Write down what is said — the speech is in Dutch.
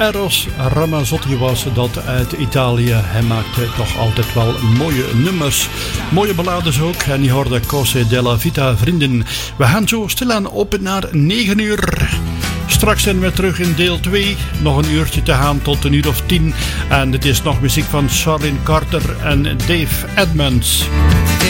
Eros Ramazzotti was dat uit Italië. Hij maakte toch altijd wel mooie nummers. Mooie ballades ook. En je hoorde Cose della Vita, vrienden. We gaan zo stilaan op naar 9 uur. Straks zijn we terug in deel 2. Nog een uurtje te gaan tot 10:00. En het is nog muziek van Charlene Carter en Dave Edmunds.